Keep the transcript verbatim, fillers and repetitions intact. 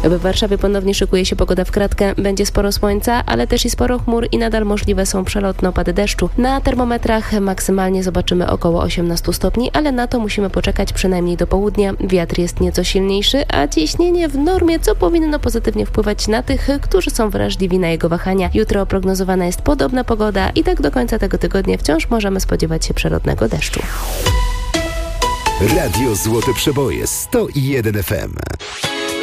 W Warszawie ponownie szykuje się pogoda w kratkę. Będzie sporo słońca, ale też i sporo chmur i nadal możliwe są przelotne opady deszczu. Na termometrach maksymalnie zobaczymy około osiemnaście stopni, ale na to musimy poczekać przynajmniej do południa. Wiatr jest nieco silniejszy, a ciśnienie w normie, co powinno pozytywnie wpływać na tych, którzy są wrażliwi na jego wahania. Jutro prognozowana jest podobna pogoda i tak do końca tego tygodnia wciąż możemy spodziewać się przelotnego deszczu. Radio Złote Przeboje sto jeden F M.